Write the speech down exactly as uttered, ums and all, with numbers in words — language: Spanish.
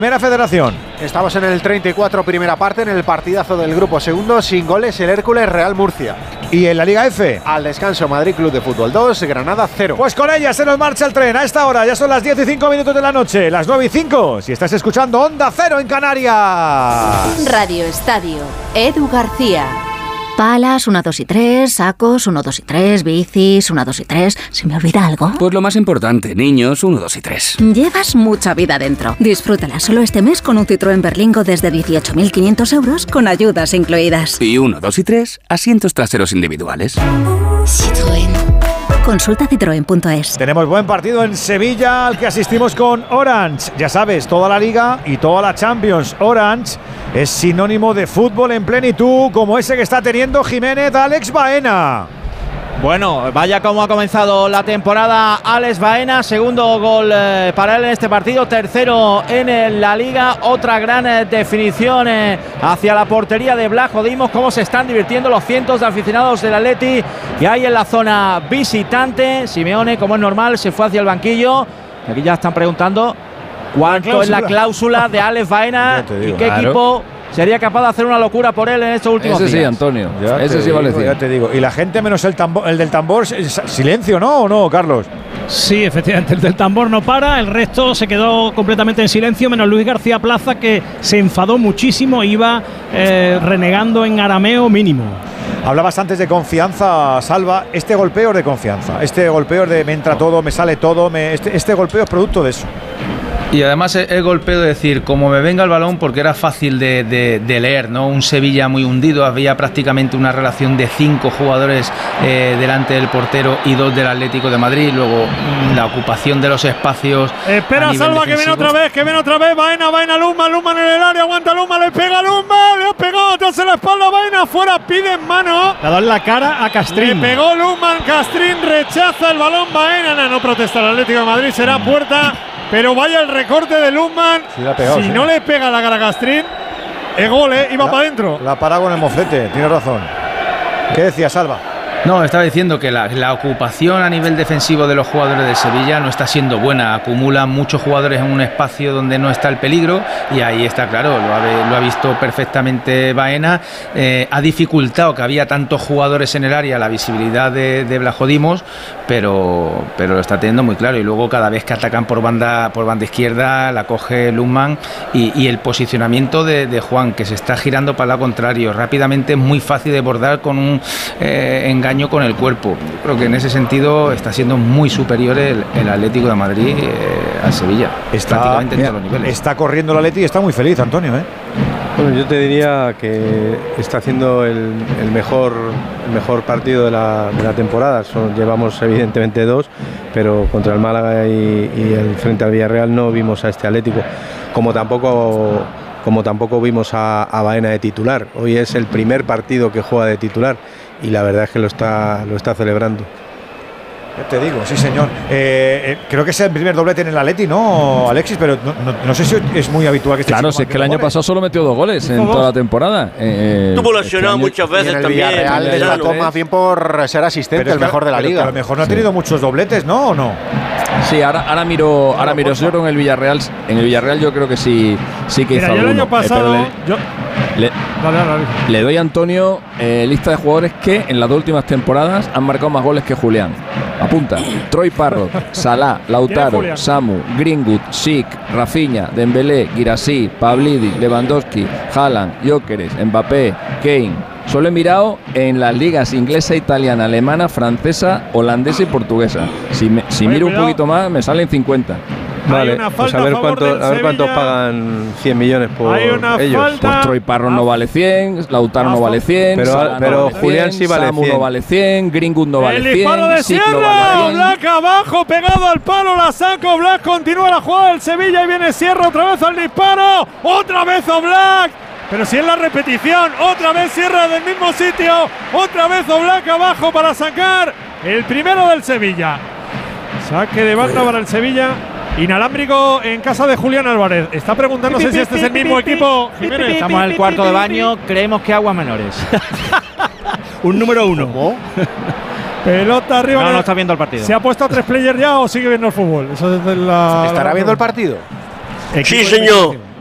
Primera Federación. Estamos en el treinta y cuatro, primera parte, en el partidazo del grupo segundo, sin goles, el Hércules Real Murcia. ¿Y en la Liga F? Al descanso, Madrid Club de Fútbol dos, Granada cero. Pues con ella se nos marcha el tren. A esta hora ya son las diez y cinco minutos de la noche, las nueve y cinco. Si estás escuchando Onda Cero en Canarias. Radio Estadio, Edu García. Palas, uno, dos y tres, sacos, uno, dos y tres, bicis, uno, dos y tres. ¿Se me olvida algo? Pues lo más importante, niños, uno, dos y tres. Llevas mucha vida dentro. Disfrútala solo este mes con un Citroën Berlingo desde dieciocho mil quinientos euros con ayudas incluidas. Y uno, dos y tres, asientos traseros individuales. Citroën. Consulta citroen punto es. Tenemos buen partido en Sevilla al que asistimos con Orange. Ya sabes, toda la Liga y toda la Champions. Orange es sinónimo de fútbol en plenitud, como ese que está teniendo Jiménez Alex Baena. Bueno, vaya como ha comenzado la temporada Alex Baena, segundo gol eh, para él en este partido, tercero en el, la Liga, otra gran eh, definición eh, hacia la portería de Blajo. Dimos cómo se están divirtiendo los cientos de aficionados del Atleti que hay en la zona visitante. Simeone, como es normal, se fue hacia el banquillo. Aquí ya están preguntando cuánto es la cláusula de Alex Baena y qué claro. equipo sería capaz de hacer una locura por él en estos últimos ese días. Sí, Antonio. Ya ese sí vale decir. Ya te digo. Y la gente menos el, tambor, el del tambor, silencio, ¿no? ¿O no, Carlos? Sí, efectivamente, el del tambor no para, el resto se quedó completamente en silencio, menos Luis García Plaza, que se enfadó muchísimo, iba eh, renegando en arameo mínimo. Hablabas antes de confianza, Salva. Este golpeo es de confianza. Este golpeo es de me entra todo, me sale todo. Me, este, este golpeo es producto de eso. Y además el golpeo de decir, como me venga el balón, porque era fácil de, de, de leer, ¿no? Un Sevilla muy hundido, había prácticamente una relación de cinco jugadores eh, delante del portero y dos del Atlético de Madrid, luego la ocupación de los espacios. Espera, Salva, defensivo. Que viene otra vez, que viene otra vez, Baena, Baena, Luma, Luma en el área, aguanta Luma, le pega Luma, le ha pegado atrás en la espalda, Baena, fuera, pide en mano. Le ha dado en la cara a Castrín. Le pegó Luma, Castrín rechaza el balón, Baena, no, no protesta el Atlético de Madrid, será puerta. Pero vaya el recorte de Lundman. Sí, pegado, si sí. no le pega la cara a Castrín, es gol, ¿eh? Iba para adentro. La para con el moflete, tiene razón. ¿Qué decía, Salva? No, estaba diciendo que la, la ocupación a nivel defensivo de los jugadores de Sevilla no está siendo buena. Acumulan muchos jugadores en un espacio donde no está el peligro y ahí está claro, lo ha, lo ha visto perfectamente Baena. Eh, ha dificultado que había tantos jugadores en el área la visibilidad de, de Blajodimos, pero, pero lo está teniendo muy claro. Y luego cada vez que atacan por banda, por banda izquierda la coge Lundman y, y el posicionamiento de, de Juan, que se está girando para el lado contrario. Rápidamente es muy fácil de bordar con un eh, engaño con el cuerpo. Creo que en ese sentido está siendo muy superior el, el Atlético de Madrid eh, al Sevilla, está, prácticamente mira, en todos los niveles. Está corriendo el Atleti y está muy feliz, Antonio, ¿eh? Bueno, yo te diría que está haciendo el, el, mejor, el mejor partido de la, de la temporada. Son, llevamos evidentemente dos, pero contra el Málaga y, y el frente al Villarreal no vimos a este Atlético, como tampoco como tampoco vimos a, a Baena de titular. Hoy es el primer partido que juega de titular y la verdad es que lo está, lo está celebrando. Ya te digo, sí señor. Eh, eh, creo que es el primer doblete en el Atleti, ¿no, Alexis? Pero no, no, no sé si es muy habitual que esté. Claro, si es que el año goles. pasado solo metió dos goles en toda la temporada. Eh, Tuvo lesionado este muchas veces el también. Villarreal deslató más bien por ser asistente, pero el mejor de la pero, liga. Pero a lo mejor no ha tenido sí. muchos dobletes, ¿no? ¿O no? Sí, ahora, ahora miro, ahora miro. Yo creo en el Villarreal, en el Villarreal yo creo que sí, sí que Mira, hizo yo alguno. el año pasado, eh, yo le, dale, dale. le doy a Antonio eh, lista de jugadores que en las dos últimas temporadas han marcado más goles que Julián. Apunta: Troy Parrott, Salah, Lautaro, Samu, Greenwood, Schick, Rafinha, Dembélé, Guirassy, Pavlidis, Lewandowski, Haaland, Gyökeres, Mbappé, Kane. Solo he mirado en las ligas inglesa, italiana, alemana, francesa, holandesa y portuguesa. Si, me, si Oye, miro cuidado. un poquito más, me salen cincuenta. Vale, pues a ver, cuánto, a ver cuántos pagan cien millones por Hay una ellos. Falta. Pues Troy Parrott no vale cien, Lautaro no vale cien, pero, Salah pero no vale Julián cien, sí vale Samu cien. no vale cien, Greenwood no vale el cien, disparo de Schick no Sierra, vale cien. Black abajo, pegado al palo, la saca Black, continúa la jugada del Sevilla y viene Sierra otra vez al disparo, otra vez Oblak. Pero si es la repetición, otra vez Sierra del mismo sitio, otra vez Oblak abajo para sacar el primero del Sevilla. Saque de banda para el Sevilla. Inalámbrico en casa de Julián Álvarez. Está preguntándose si este es el mismo equipo. Jiménez. Estamos en el cuarto de baño, creemos que aguas menores. Un número uno. ¿Cómo? Pelota arriba. No, no está viendo el partido. ¿Se ha puesto a tres players ya o sigue viendo el fútbol? Eso es de la, ¿Estará la viendo el partido? Equipo Sí, de señor. investigación.